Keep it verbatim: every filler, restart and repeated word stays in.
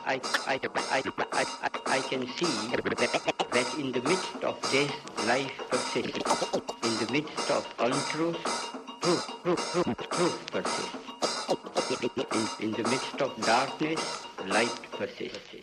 I, I, I, I, I, I can see that in the midst of death, life persists. In the midst of untruth, truth, truth, truth, truth persists. In, in the midst of darkness, light persists.